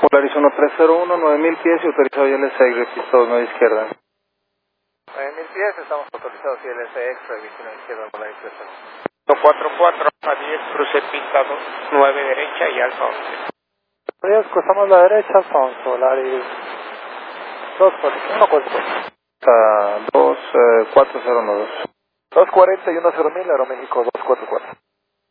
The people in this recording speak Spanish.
Polaris 1301, 9000 pies y autorizado ILS, repito, 9 izquierda. 9000 pies, estamos autorizados ILS extra, 29 izquierda, Polaris 30. 44 a 10, cruce pista 2, 9 derecha y alfa 11. Cruzamos la derecha, son Polaris 241, 24012. 240 y 10.000, Aeroméxico 244.